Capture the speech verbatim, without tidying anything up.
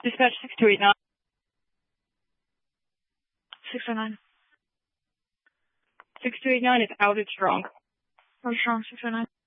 Dispatch six two eight nine. six oh nine. six two eight nine is out at strong. We're strong, six oh nine.